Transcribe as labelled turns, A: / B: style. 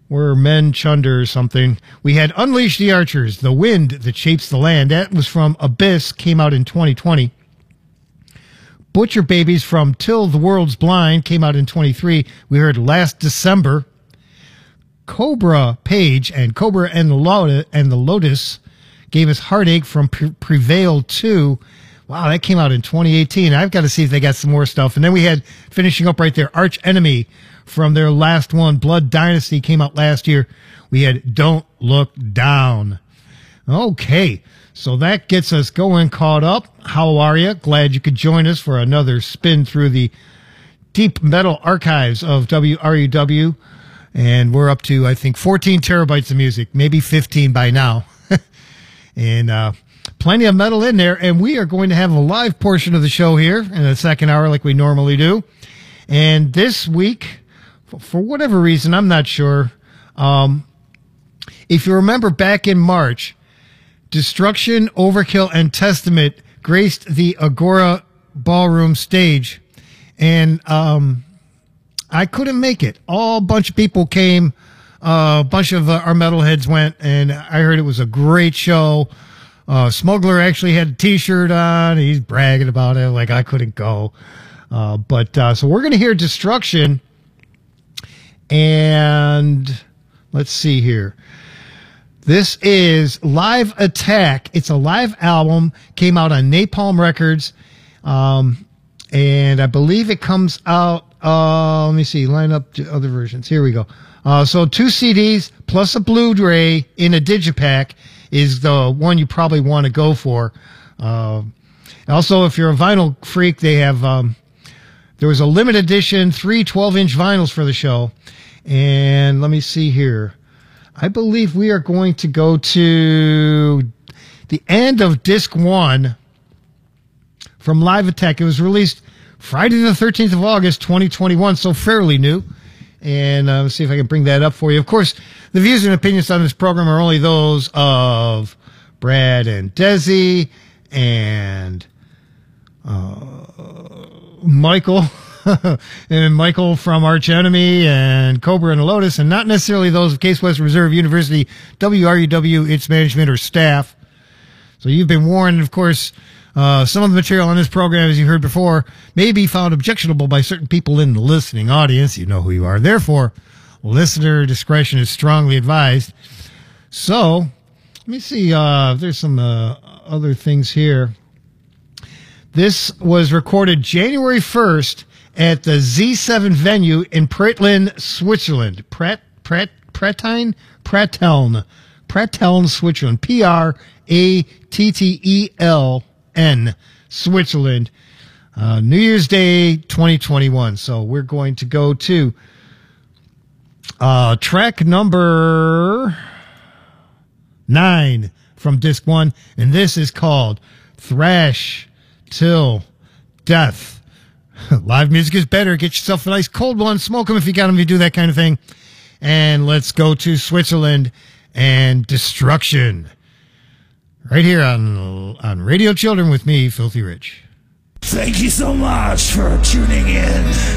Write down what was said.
A: We're Men Chunder or something. We had Unleash the Archers, The Wind That Shapes the Land. That was from Abyss, came out in 2020. Butcher Babies from Till the World's Blind came out in 23. We heard Last December. Cobra Page and Cobra and the Lotus gave us Heartache from Prevail 2. Wow, that came out in 2018. I've got to see if they got some more stuff. And then we had, finishing up right there, Arch Enemy from their last one, Blood Dynasty, came out last year. We had Don't Look Down. Okay, so that gets us going, caught up. How are you? Glad you could join us for another spin through the deep metal archives of WRUW. And we're up to, I think, 14 terabytes of music, maybe 15 by now. And plenty of metal in there. And we are going to have a live portion of the show here in the second hour like we normally do. And this week, for whatever reason, I'm not sure. If you remember back in March, Destruction, Overkill, and Testament graced the Agora Ballroom stage. And I couldn't make it. A bunch of people came. A bunch of our metalheads went, and I heard it was a great show. Smuggler actually had a T-shirt on. He's bragging about it like I couldn't go. So we're going to hear Destruction. And let's see here. This is Live Attack. It's a live album. Came out on Napalm Records. And I believe it comes out, let me see, line up to other versions. Here we go. So 2 CDs plus a Blu-ray in a digipack is the one you probably want to go for. Also, if you're a vinyl freak, they have, there was a limited edition, 3 12-inch vinyls for the show. And let me see here. I believe we are going to go to the end of disc 1 from Live Attack. It was released Friday the 13th of August, 2021, so fairly new. And let's see if I can bring that up for you. Of course, the views and opinions on this program are only those of Brad and Desi and Michael. And Michael from Arch Enemy and Cobra and the Lotus, and not necessarily those of Case Western Reserve University, WRUW, its management, or staff. So you've been warned. Of course, some of the material on this program, as you heard before, may be found objectionable by certain people in the listening audience. You know who you are. Therefore, listener discretion is strongly advised. So, let me see. There's some other things here. This was recorded January 1st at the Z7 venue in Pratteln, Switzerland. Pratteln, Switzerland. Pratteln, Switzerland. New Year's Day 2021. So we're going to go to track number 9 from disc 1, and this is called Thrash Till Death. Live music is better. Get yourself a nice cold one. Smoke them if you got them, if you do that kind of thing. And let's go to Switzerland and Destruction. Right here on Radio Children with me, Filthy Rich.
B: Thank you so much for tuning in.